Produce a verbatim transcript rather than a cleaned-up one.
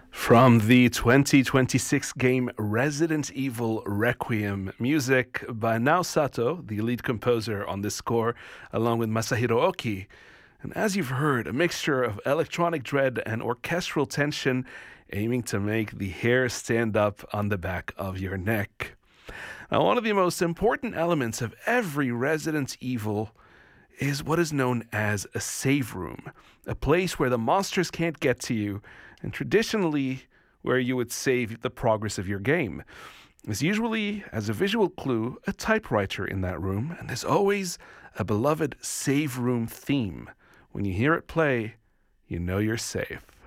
From the twenty twenty-six game Resident Evil Requiem, music by Nao Sato, the lead composer on this score, along with Masahiro Oki. And as you've heard, a mixture of electronic dread and orchestral tension aiming to make the hair stand up on the back of your neck. Now, one of the most important elements of every Resident Evil is what is known as a save room, a place where the monsters can't get to you, and traditionally where you would save the progress of your game. There's usually, as a visual clue, a typewriter in that room, and there's always a beloved save room theme. When you hear it play, you know you're safe.